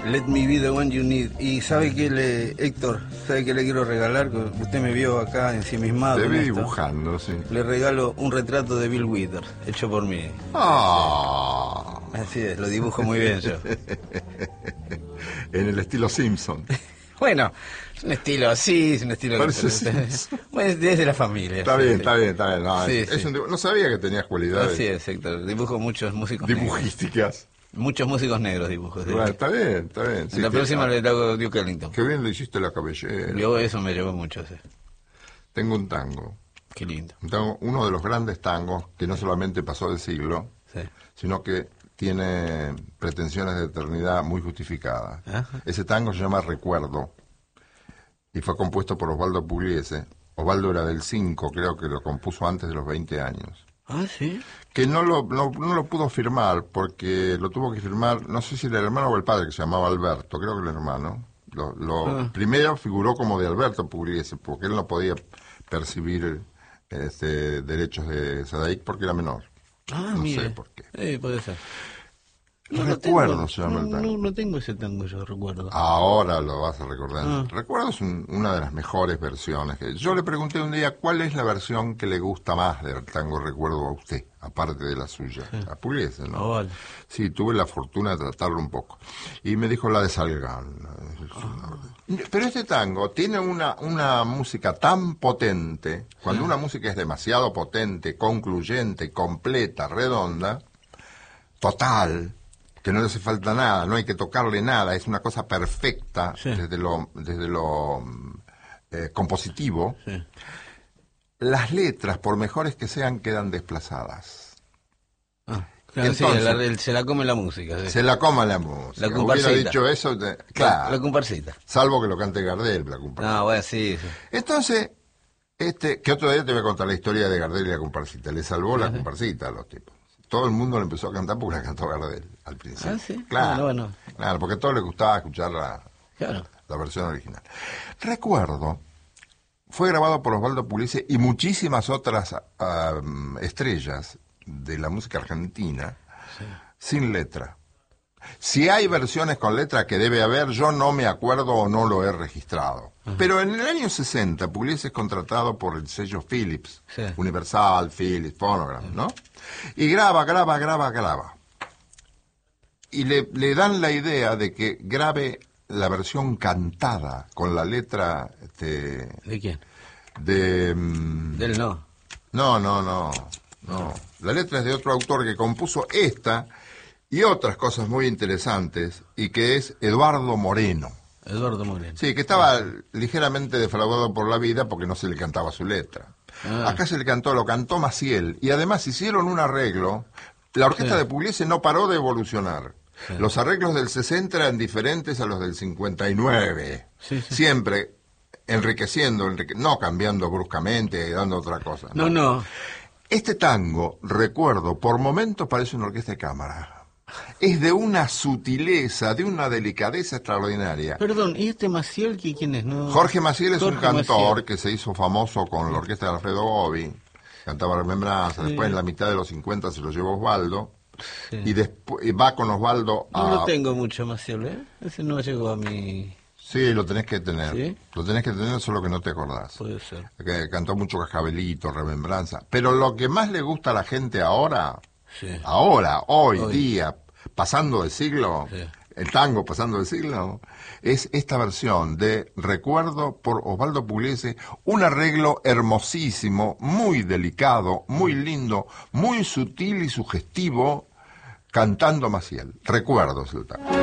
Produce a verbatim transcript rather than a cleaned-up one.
Let Me Be The One You Need. Y sabe que le, Héctor, sabe que le quiero regalar, usted me vio acá ensimismado. Te vi dibujando, sí. Le regalo un retrato de Bill Withers, hecho por mí. Ah. Así es, lo dibujo muy bien yo. En el estilo Simpson. Bueno, es un estilo así, es un estilo... Parece que, bueno, es de la familia. Está sí, bien, sí. está bien, está bien. No, sí, es, sí. Es un, no sabía que tenías cualidades. Así es, Héctor. Dibujo muchos músicos dibujísticas. Negros. Muchos músicos negros dibujos. Bueno, está bien, está bien. Sí, la que, próxima ah, le hago Duke Ellington. Qué bien le hiciste la cabellera. Yo eso me llevó mucho, sí. Tengo un tango. Qué lindo. Un tango, uno de los grandes tangos que no solamente pasó de siglo, sí. sino que tiene pretensiones de eternidad muy justificadas. Ajá. Ese tango se llama Recuerdo y fue compuesto por Osvaldo Pugliese. Osvaldo era del cinco, creo que lo compuso antes de los veinte años. Ah, sí. Que no lo, no, no lo pudo firmar porque lo tuvo que firmar, no sé si era el hermano o el padre, que se llamaba Alberto, creo que el hermano. Lo, lo ah. Primero figuró como de Alberto Pugliese, porque él no podía percibir este, derechos de Sadaic porque era menor. Ah, no mire. sé por qué. Eh, puede ser. No, Recuerdo no se llama no, el tango. No, no tengo ese tango, yo recuerdo. Ahora lo vas a recordar. Ah. Recuerdo es un, una de las mejores versiones. Que yo le pregunté un día cuál es la versión que le gusta más del tango Recuerdo a usted, aparte de la suya. Sí. A Pugliese, ¿no? Oh, vale. Sí, tuve la fortuna de tratarlo un poco. Y me dijo la de Salgán. Ah. Pero este tango tiene una, una música tan potente, cuando sí. Una música es demasiado potente, concluyente, completa, redonda, total, que no le hace falta nada, no hay que tocarle nada, es una cosa perfecta sí. desde lo, desde lo eh, compositivo. Sí. Las letras, por mejores que sean, quedan desplazadas. Ah, claro, entonces, sí, la, se la come la música. Sí. Se la come la música. La comparsita. Hubiera dicho eso, de, claro. La, la comparsita. Salvo que lo cante Gardel, la comparsita. No, bueno, sí, sí. Entonces, este, que otro día te voy a contar la historia de Gardel y la comparsita. Le salvó la comparsita a los tipos. Todo el mundo le empezó a cantar porque la cantó Gardel al principio. Ah, sí. Claro, bueno, bueno. Claro, porque a todos les gustaba escuchar la, claro. la versión original. Recuerdo, fue grabado por Osvaldo Pugliese y muchísimas otras uh, estrellas de la música argentina sí. sin letra. Si hay versiones con letra, que debe haber, yo no me acuerdo o no lo he registrado. Uh-huh. Pero en el año sesenta, Pugliese es contratado por el sello Philips, sí. Universal, Philips, Phonogram, uh-huh. ¿no? Y graba, graba, graba, graba. Y le, le dan la idea de que grabe la versión cantada, con la letra... Este, ¿De quién? De... Um, Del no. No, no, no, no. La letra es de otro autor que compuso esta... y otras cosas muy interesantes, y que es Eduardo Moreno. Eduardo Moreno. Sí, que estaba sí. ligeramente defraudado por la vida porque no se le cantaba su letra. Ah. Acá se le cantó, lo cantó Maciel, y además hicieron un arreglo. La orquesta sí. de Pugliese no paró de evolucionar. Sí. Los arreglos del sesenta eran diferentes a los del cincuenta y nueve. Sí, sí. Siempre enriqueciendo, enrique... no cambiando bruscamente y dando otra cosa. No, no. no. Este tango, Recuerdo, por momentos parece una orquesta de cámara. Es de una sutileza, de una delicadeza extraordinaria. Perdón, ¿y este Maciel quién es? No... Jorge Maciel es Jorge un cantor Maciel. que se hizo famoso con la orquesta de Alfredo Gobi, cantaba Remembranza, sí. Después en la mitad de los cincuenta se lo llevó Osvaldo, sí. y después va con Osvaldo a... No lo tengo mucho Maciel, ¿eh? Ese no llegó a mi... Sí, lo tenés que tener, ¿sí? Lo tenés que tener, solo que no te acordás. Puede ser. Que cantó mucho Cascabelito, Remembranza, pero lo que más le gusta a la gente ahora, sí. ahora, hoy, hoy día... pasando de siglo, sí. el tango pasando de siglo, es esta versión de Recuerdo por Osvaldo Pugliese, un arreglo hermosísimo, muy delicado, muy lindo, muy sutil y sugestivo, cantando Maciel. Recuerdo es el tango.